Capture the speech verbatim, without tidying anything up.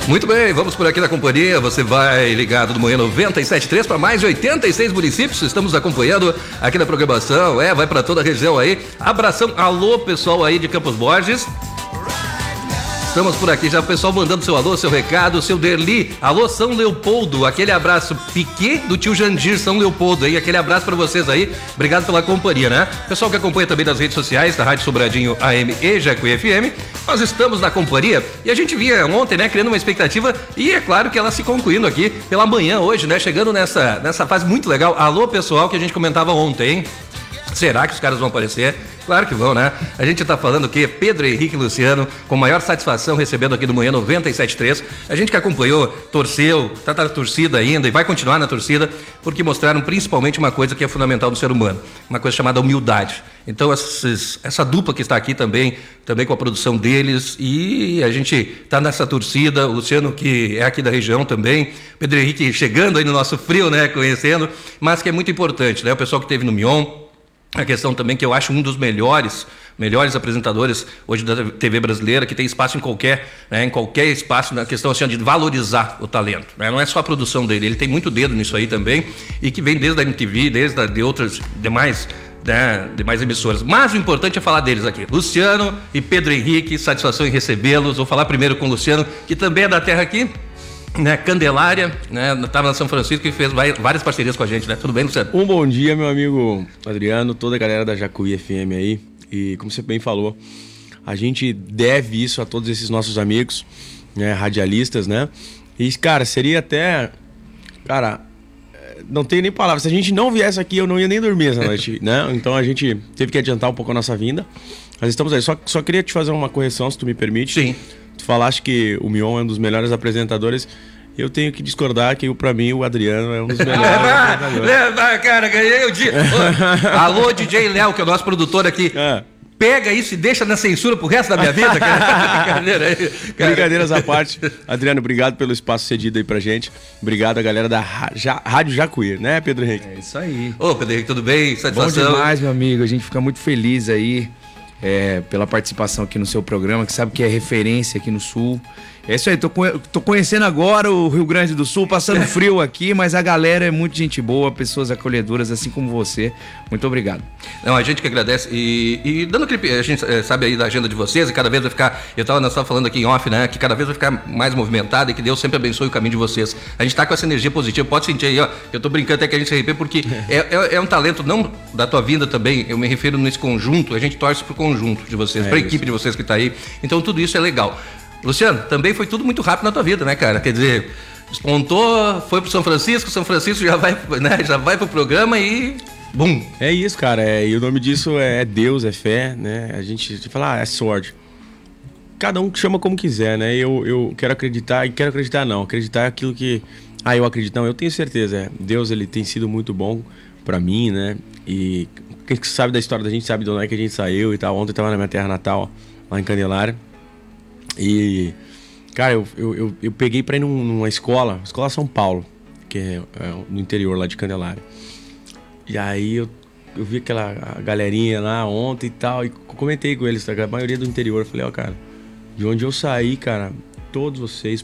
Muito bem, vamos por aqui na companhia. Você vai ligado do Manhã noventa e sete ponto três para mais de oitenta e seis municípios. Estamos acompanhando aqui na programação. É, vai para toda a região aí. Abração, alô pessoal aí de Campos Borges. Estamos por aqui já, o pessoal mandando seu alô, seu recado, seu Derli. Alô, São Leopoldo, aquele abraço. Piquet do tio Jandir, São Leopoldo aí, aquele abraço pra vocês aí. Obrigado pela companhia, né? Pessoal que acompanha também nas redes sociais, da Rádio Sobradinho A M e Jacuí F M. Nós estamos na companhia e a gente vinha ontem, né, criando uma expectativa e é claro que ela se concluindo aqui pela manhã hoje, né? Chegando nessa, nessa fase muito legal. Alô, pessoal, que a gente comentava ontem, hein? Será que os caras vão aparecer? Claro que vão, né? A gente tá falando que Pedro Henrique e Luciano, com maior satisfação, recebendo aqui do Manhã noventa e sete ponto três. A gente que acompanhou, torceu, tá na torcida ainda e vai continuar na torcida, porque mostraram principalmente uma coisa que é fundamental do ser humano, uma coisa chamada humildade. Então, esses, essa dupla que está aqui também, também com a produção deles, e a gente tá nessa torcida, o Luciano que é aqui da região também, Pedro Henrique chegando aí no nosso frio, né, conhecendo, mas que é muito importante, né? O pessoal que esteve no Mion, a questão também que eu acho um dos melhores, melhores apresentadores hoje da T V brasileira, que tem espaço em qualquer, né, em qualquer espaço, na questão assim, de valorizar o talento, né? Não é só a produção dele, ele tem muito dedo nisso aí também, e que vem desde a M T V, desde a, de outras demais, né, demais emissoras. Mas o importante é falar deles aqui. Luciano e Pedro Henrique, satisfação em recebê-los. Vou falar primeiro com o Luciano, que também é da terra aqui, né, Candelária, né, estava na São Francisco e fez várias parcerias com a gente, né? Tudo bem, Luciano? Um bom dia, meu amigo Adriano, toda a galera da Jacuí F M aí. E como você bem falou, a gente deve isso a todos esses nossos amigos, né, radialistas, né? E, cara, seria até... Cara, não tem nem palavras. Se a gente não viesse aqui, eu não ia nem dormir essa noite, né? Então a gente teve que adiantar um pouco a nossa vinda. Mas estamos aí. Só, só queria te fazer uma correção, se tu me permite. Sim. Tu falaste que o Mion é um dos melhores apresentadores. Eu tenho que discordar que, pra mim, o Adriano é um dos melhores apresentadores. Leva, cara, ganhei o dia. Alô, D J Léo, que é o nosso produtor aqui. É. Pega isso e deixa na censura pro resto da minha vida, cara. Brincadeira aí. Cara. Brincadeiras à parte. Adriano, obrigado pelo espaço cedido aí pra gente. Obrigado a galera da Rádio Jacuí, né, Pedro Henrique? É isso aí. Ô, Pedro Henrique, tudo bem? Satisfação? Bom demais, meu amigo. A gente fica muito feliz aí é, pela participação aqui no seu programa, que sabe que é referência aqui no Sul. É isso aí, tô, tô conhecendo agora o Rio Grande do Sul, passando frio aqui, mas a galera é muito gente boa, pessoas acolhedoras, assim como você. Muito obrigado. Não, a gente que agradece. E, e dando aquele. A gente é, sabe aí da agenda de vocês, e cada vez vai ficar. Eu tava, nós tava falando aqui em off, né? Que cada vez vai ficar mais movimentado e que Deus sempre abençoe o caminho de vocês. A gente tá com essa energia positiva, pode sentir aí, ó. Eu tô brincando até que a gente se arrepende, porque é, é, é um talento, não da tua vinda também, eu me refiro nesse conjunto, a gente torce pro conjunto de vocês, é pra isso. Equipe de vocês que tá aí. Então tudo isso é legal. Luciano, também foi tudo muito rápido na tua vida, né, cara? Quer dizer, despontou, foi pro São Francisco, São Francisco já vai, né, já vai pro programa e... Bum! É isso, cara. É, e o nome disso é Deus, é fé, né? A gente fala, ah, é sorte. Cada um chama como quiser, né? Eu, eu quero acreditar e quero acreditar não. Acreditar é aquilo que... Ah, eu acredito. Não, eu tenho certeza. É. Deus, ele tem sido muito bom pra mim, né? E quem sabe da história da gente sabe de onde é que a gente saiu e tal. Ontem eu tava na minha terra natal, lá em Candelária. E, cara, eu, eu, eu, eu peguei pra ir num, numa escola, escola São Paulo, que é, é no interior lá de Candelária. E aí eu, eu vi aquela galerinha lá ontem e tal, e comentei com eles, a maioria do interior. Eu falei, ó, oh, cara, de onde eu saí, cara, todos vocês